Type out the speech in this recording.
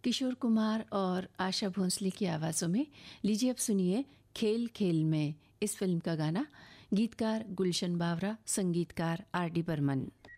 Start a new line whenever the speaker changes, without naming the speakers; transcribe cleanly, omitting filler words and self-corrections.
किशोर कुमार और आशा भोंसले की आवाज़ों में। लीजिए अब सुनिए खेल खेल में इस फिल्म का गाना। गीतकार गुलशन बावरा, संगीतकार आर डी बर्मन।